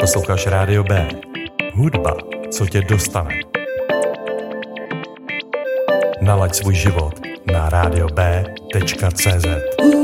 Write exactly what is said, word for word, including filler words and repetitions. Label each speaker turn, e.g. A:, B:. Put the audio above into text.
A: Posloucháš Rádio B. Hudba, co tě dostane. Nalaď svůj život na radio b tečka cé zet.